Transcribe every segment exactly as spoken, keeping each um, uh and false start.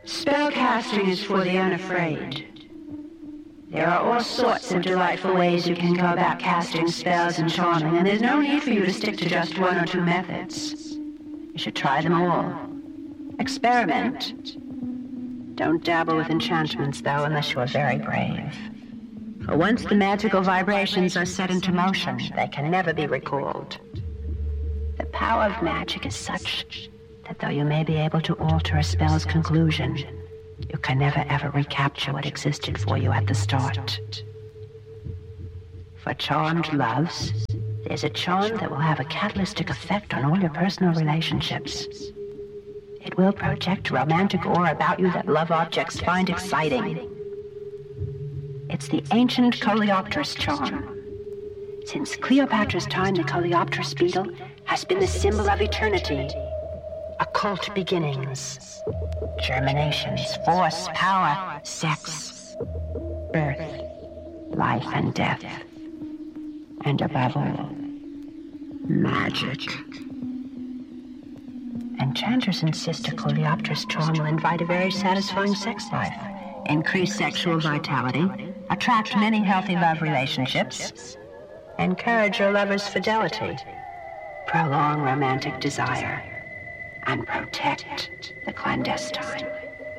Spellcasting is for the unafraid. There are all sorts of delightful ways you can go about casting spells and charming, and there's no need for you to stick to just one or two methods. You should try them all. Experiment. Don't dabble with enchantments, though, unless you're very brave. For once the magical vibrations are set into motion, they can never be recalled. The power of magic is such that though you may be able to alter a spell's conclusion, you can never ever recapture what existed for you at the start. For charmed loves, there's a charm that will have a catalytic effect on all your personal relationships. It will project romantic aura about you that love objects find exciting. It's the ancient Coleopterus charm. Since Cleopatra's time, the Coleopterus beetle has been the symbol of eternity. Occult beginnings, germinations, force, power, sex, birth, life and death, and above all, magic. Enchanters insist a Coleopterus charm will invite a very satisfying sex life, increase sexual vitality, attract many healthy love relationships, encourage your lover's fidelity, prolong romantic desire, and protect the clandestine.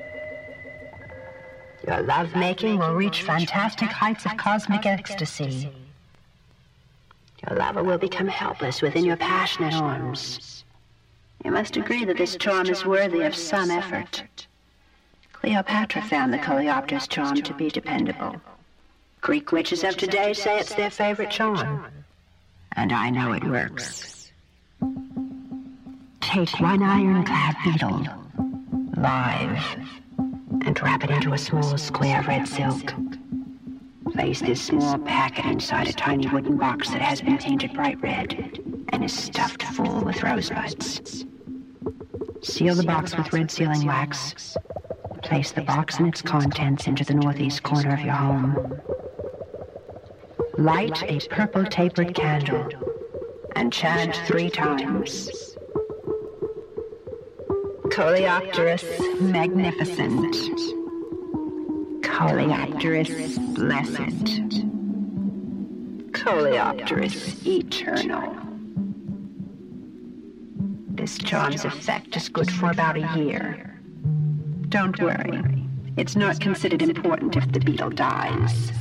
Your lovemaking will reach fantastic heights of cosmic ecstasy. Your lover will become helpless within your passionate arms. You must agree that this charm is worthy of some effort. Cleopatra found the Coleopterus charm to be dependable. Greek witches of today say it's their favorite charm. And I know it works. Take one ironclad beetle, live, and wrap it into a small square of red silk. Place this small packet inside a tiny wooden box that has been painted bright red and is stuffed full with rosebuds. Seal the box with red sealing wax. Place the box and its contents into the northeast corner of your home. Light a purple tapered candle and chant three times. Coleopterus magnificent. Coleopterus blessed. Coleopterus eternal. This charm's effect is good for about a year. Don't worry, it's not considered important if the beetle dies.